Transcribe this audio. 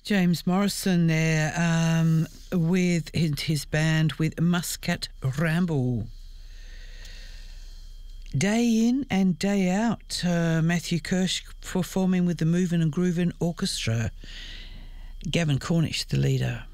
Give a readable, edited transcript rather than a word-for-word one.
James Morrison there with his band with Muscat Ramble. Day in and day out, Matthew Kirsch performing with the Movin' and Groovin' Orchestra. Gavin Cornish, the leader.